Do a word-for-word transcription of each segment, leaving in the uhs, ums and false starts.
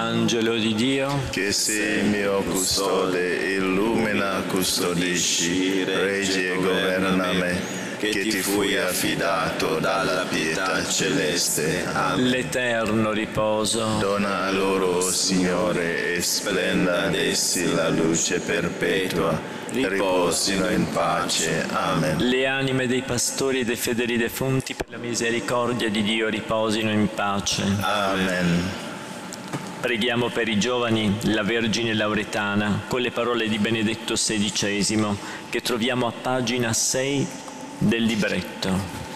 angelo di Dio, che sei mio custode, illumina, custodisci, reggi e governa me, che ti fui affidato dalla pietà celeste. Amen. l'eterno riposo. Dona a loro, Signore, e splenda ad essi la luce perpetua. Riposino in pace. Amen. Le anime dei pastori e dei fedeli defunti, per la misericordia di Dio, riposino in pace. Amen. Preghiamo per i giovani, la Vergine Lauretana, con le parole di Benedetto sedicesimo, che troviamo a pagina sei del libretto.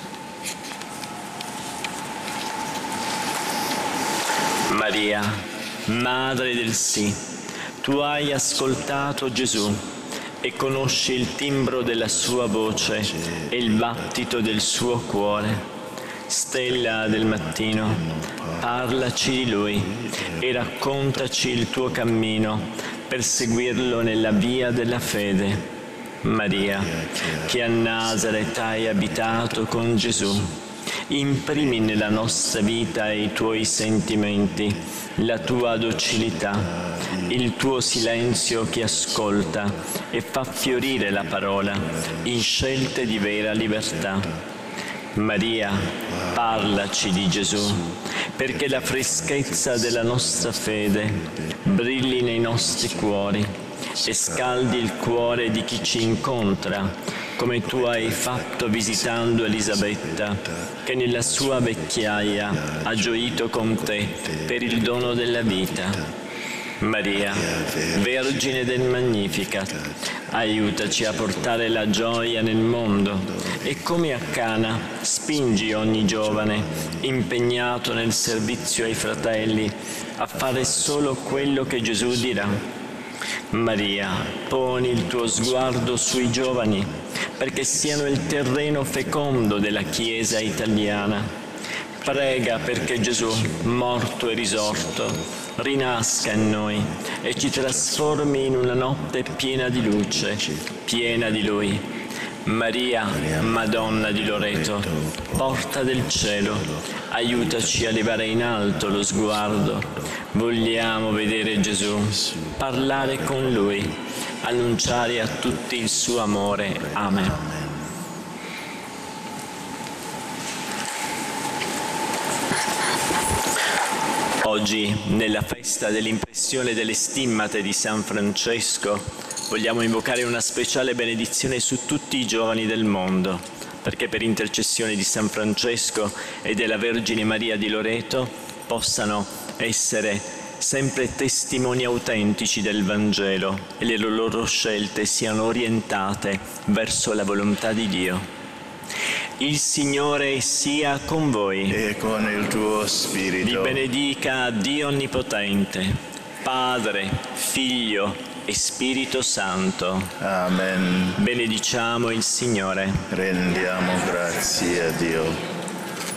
Maria, Madre del Sì, tu hai ascoltato Gesù e conosci il timbro della sua voce e il battito del suo cuore. Stella del mattino, parlaci di Lui e raccontaci il tuo cammino per seguirlo nella via della fede. Maria, che a Nazaret hai abitato con Gesù, imprimi nella nostra vita e i tuoi sentimenti, la tua docilità, il tuo silenzio che ascolta e fa fiorire la parola in scelte di vera libertà. Maria, parlaci di Gesù, perché la freschezza della nostra fede brilli nei nostri cuori e scaldi il cuore di chi ci incontra, come tu hai fatto visitando Elisabetta, che nella sua vecchiaia ha gioito con te per il dono della vita. Maria, Vergine del Magnificat, aiutaci a portare la gioia nel mondo e, come a Cana, spingi ogni giovane impegnato nel servizio ai fratelli a fare solo quello che Gesù dirà. Maria, poni il tuo sguardo sui giovani perché siano il terreno fecondo della Chiesa italiana. Prega perché Gesù, morto e risorto, rinasca in noi e ci trasformi in una notte piena di luce, piena di Lui. Maria, Madonna di Loreto, porta del cielo, aiutaci a levare in alto lo sguardo. Vogliamo vedere Gesù, parlare con Lui, annunciare a tutti il suo amore. Amen. Oggi, nella festa dell'impressione delle stimmate di San Francesco, vogliamo invocare una speciale benedizione su tutti i giovani del mondo, perché per intercessione di San Francesco e della Vergine Maria di Loreto possano essere sempre testimoni autentici del Vangelo e le loro scelte siano orientate verso la volontà di Dio. Il Signore sia con voi. E con il tuo spirito. Vi benedica Dio Onnipotente, Padre, Figlio e Spirito Santo. Amen. Benediciamo il Signore. Rendiamo grazie a Dio.